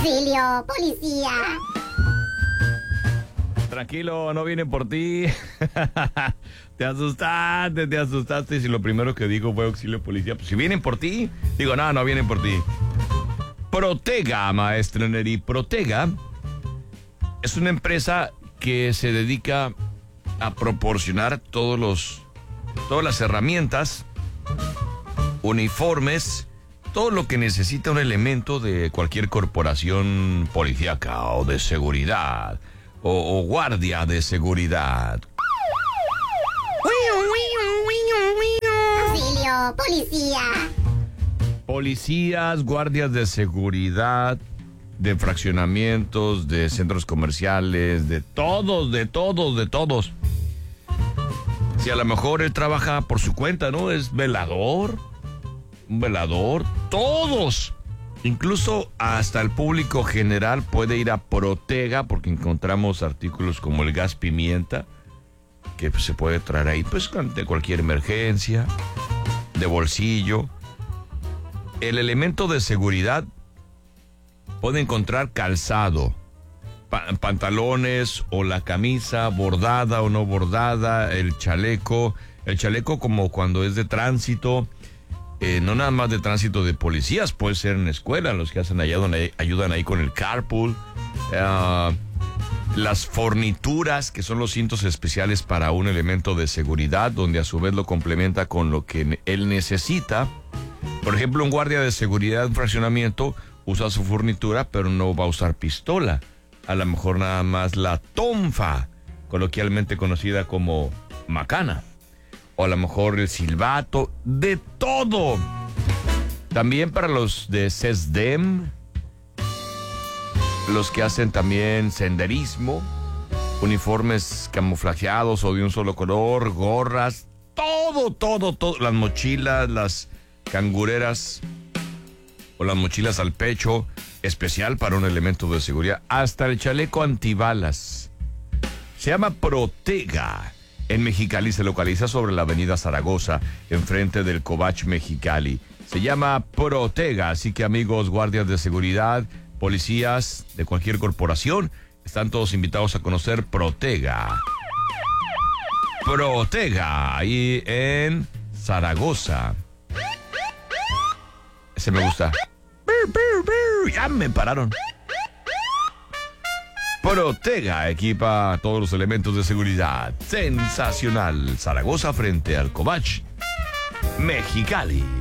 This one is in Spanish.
Auxilio, policía. Tranquilo, no vienen por ti. Te asustaste. Y si lo primero que digo fue auxilio policía, pues si vienen por ti, digo, no vienen por ti. Protega, maestro Neri. Protega es una empresa que se dedica a proporcionar todas las herramientas, uniformes, todo lo que necesita un elemento de cualquier corporación policíaca o de seguridad o guardia de seguridad. Auxilio, policía. Policías, guardias de seguridad, de fraccionamientos, de centros comerciales, de todos. Si a lo mejor él trabaja por su cuenta, ¿no? Es un velador, todos. Incluso hasta el público general puede ir a Protega porque encontramos artículos como el gas pimienta, que se puede traer ahí, pues ante cualquier emergencia, de bolsillo. El elemento de seguridad puede encontrar calzado, pantalones o la camisa bordada o no bordada, el chaleco como cuando es de tránsito, no nada más de tránsito de policías, puede ser en escuela, los que ayudan ahí con el carpool, las fornituras, que son los cintos especiales para un elemento de seguridad, donde a su vez lo complementa con lo que él necesita. Por ejemplo, un guardia de seguridad en fraccionamiento usa su fornitura, pero no va a usar pistola. A lo mejor nada más la tonfa, coloquialmente conocida como macana. O a lo mejor el silbato, de todo. También para los de SESDEM, los que hacen también senderismo, uniformes camuflajeados o de un solo color, gorras, todo. Las mochilas, las cangureras o las mochilas al pecho, especial para un elemento de seguridad, hasta el chaleco antibalas. Se llama Protega. En Mexicali se localiza sobre la avenida Zaragoza, enfrente del Cobach Mexicali. Se llama Protega, así que amigos, guardias de seguridad, policías de cualquier corporación, están todos invitados a conocer Protega. Protega, ahí en Zaragoza. Ese me gusta. Ya me pararon. Protega equipa todos los elementos de seguridad. Sensacional. Zaragoza frente al Cobach Mexicali.